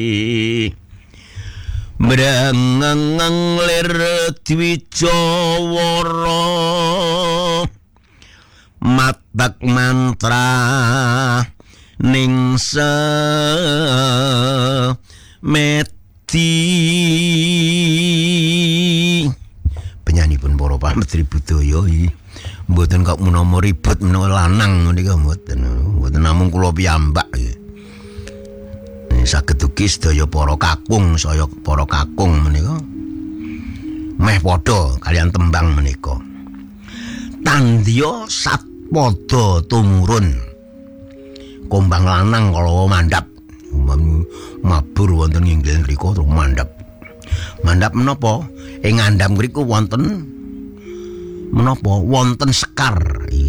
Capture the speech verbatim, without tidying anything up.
Mrengeng lir Dwijawara matak mantra ning semeti penyanyi pun para pametri budaya iki mboten kok menawa ribet menawa lanang menika mboten mboten namung kula piyambak saged ugi sedaya para kakung saya para kakung menika meh padha kalian tembang menika tandya satpada tumurun kombang lanang kala mandhap mabur wonten inggil mriku terus mandhap mandhap menapa ing ngandhap mriku wonten menapa wonten sekar